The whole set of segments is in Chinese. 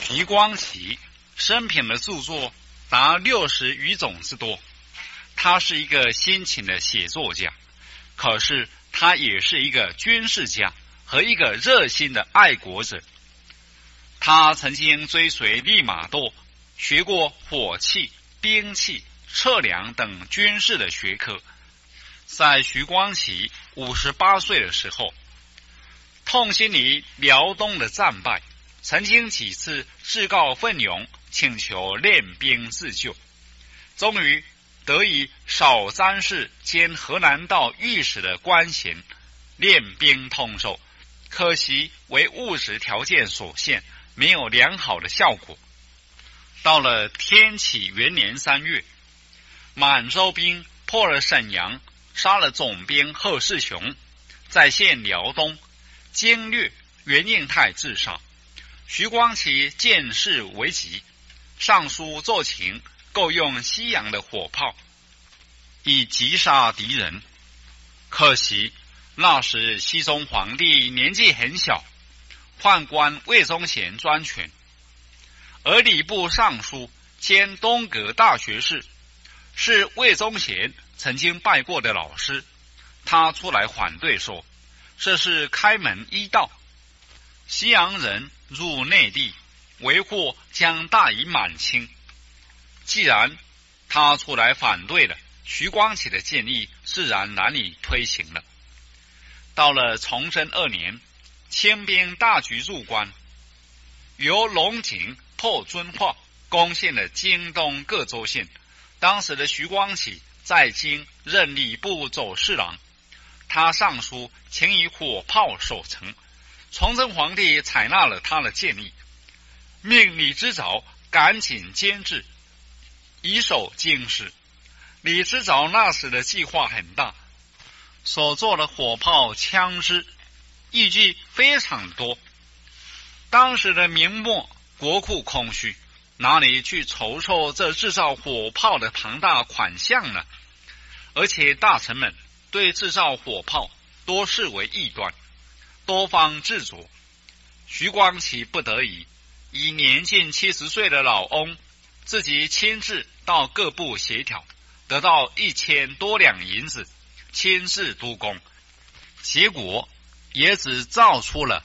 徐光启生平的著作达60余种之多，他是一个辛勤的写作家，可是他也是一个军事家和一个热心的爱国者。他曾经追随利玛窦，学过火器、兵器、测量等军事的学科。在徐光启58岁的时候，痛心于辽东的战败，曾经几次自告奋勇，请求练兵自救，终于得以少詹事兼河南道御史的官衔，练兵通授。可惜为物质条件所限，没有良好的效果。到了天启元年3月，满洲兵破了沈阳，杀了总兵贺世雄，再陷辽东，经略袁应泰自杀。徐光启见势为急，上书奏请购用西洋的火炮，以击杀敌人。可惜那时熹宗皇帝年纪很小，宦官魏忠贤专权，而礼部尚书兼东阁大学士是魏忠贤曾经拜过的老师，他出来反对说，这是开门一道，西洋人入内地，为祸将大于满清。既然他出来反对了，徐光启的建议自然难以推行了。到了崇祯2年，清兵大举入关，由龙井破遵化，攻陷了京东各州县。当时的徐光启在京任礼部走侍郎，他上书请以火炮守城。崇祯皇帝采纳了他的建议，命李之藻赶紧监制，以守京师。李之藻那时的计划很大，所做的火炮枪支预计非常多。当时的明末国库空虚，哪里去筹措这制造火炮的庞大款项呢？而且大臣们对制造火炮多视为异端，多方自着。徐光启不得已，以年近70岁的老翁自己亲自到各部协调，得到1000多两银子，亲自督工，结果也只造出了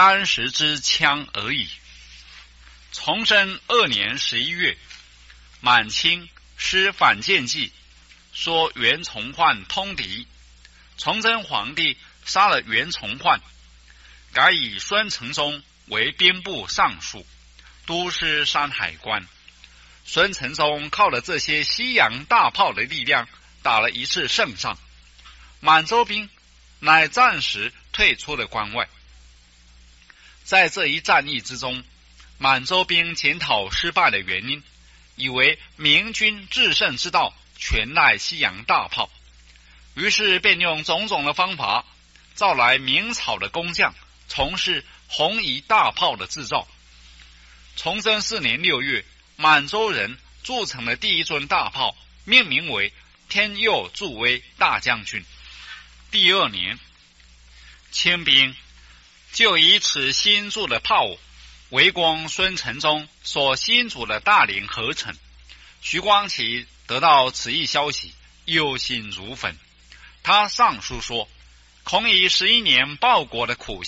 30支枪而已。崇祯2年11月，满清施反间计，说袁崇焕通敌，崇祯皇帝杀了袁崇焕，改以孙承宗为兵部尚书、都师山海关。孙承宗靠了这些西洋大炮的力量，打了一次胜仗，满洲兵乃暂时退出了关外。在这一战役之中，满洲兵检讨失败的原因，以为明军制胜之道全赖西洋大炮，于是便用种种的方法召来明朝的工匠，从事红夷大炮的制造。崇祯4年6月，满洲人铸成了第一尊大炮，命名为天佑助威大将军。第2年，清兵就以此新铸的炮围攻孙承宗所新筑的大凌合城。徐光启得到此一消息，忧心如焚。他上书说，恐以11年报国的苦